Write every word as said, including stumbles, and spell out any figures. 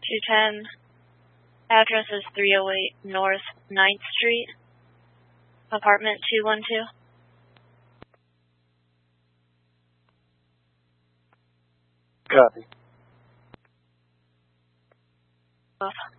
two ten. Address is three oh eight North ninth Street, apartment two one two. Copy. Off.